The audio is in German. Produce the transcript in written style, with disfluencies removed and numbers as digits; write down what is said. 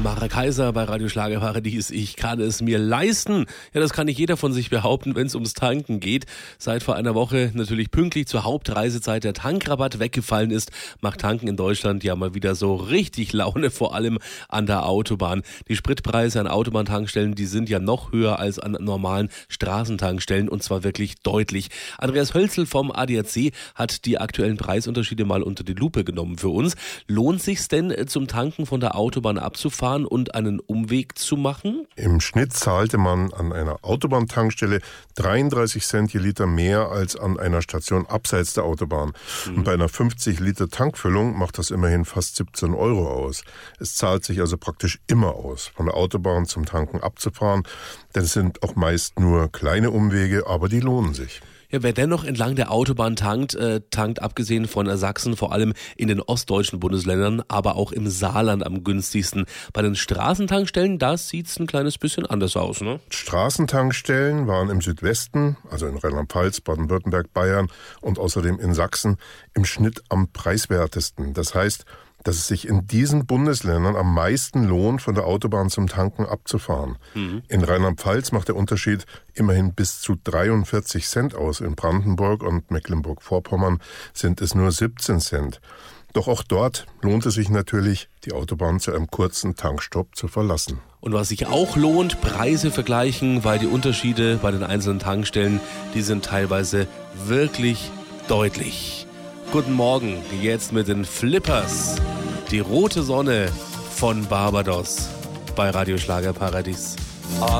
Mara Kaiser bei Radio Schlagerparadies. Ich kann es mir leisten. Ja, das kann nicht jeder von sich behaupten, wenn es ums Tanken geht. Seit vor einer Woche natürlich pünktlich zur Hauptreisezeit der Tankrabatt weggefallen ist, macht Tanken in Deutschland ja mal wieder so richtig Laune, vor allem an der Autobahn. Die Spritpreise an Autobahntankstellen, die sind ja noch höher als an normalen Straßentankstellen, und zwar wirklich deutlich. Andreas Hölzel vom ADAC hat die aktuellen Preisunterschiede mal unter die Lupe genommen für uns. Lohnt sich's denn, zum Tanken von der Autobahn abzufahren und einen Umweg zu machen? Im Schnitt zahlte man an einer Autobahntankstelle 33 Cent je Liter mehr als an einer Station abseits der Autobahn. Und bei einer 50 Liter Tankfüllung macht das immerhin fast 17 Euro aus. Es zahlt sich also praktisch immer aus, von der Autobahn zum Tanken abzufahren, denn es sind auch meist nur kleine Umwege, aber die lohnen sich. Ja, wer dennoch entlang der Autobahn tankt, tankt abgesehen von Sachsen vor allem in den ostdeutschen Bundesländern, aber auch im Saarland am günstigsten. Bei den Straßentankstellen, da sieht's ein kleines bisschen anders aus, ne? Straßentankstellen waren im Südwesten, also in Rheinland-Pfalz, Baden-Württemberg, Bayern und außerdem in Sachsen im Schnitt am preiswertesten. Das heißt, dass es sich in diesen Bundesländern am meisten lohnt, von der Autobahn zum Tanken abzufahren. In Rheinland-Pfalz macht der Unterschied immerhin bis zu 43 Cent aus. In Brandenburg und Mecklenburg-Vorpommern sind es nur 17 Cent. Doch auch dort lohnt es sich natürlich, die Autobahn zu einem kurzen Tankstopp zu verlassen. Und was sich auch lohnt, Preise vergleichen, weil die Unterschiede bei den einzelnen Tankstellen, die sind teilweise wirklich deutlich. Guten Morgen, jetzt mit den Flippers. Die rote Sonne von Barbados bei Radio Schlagerparadies.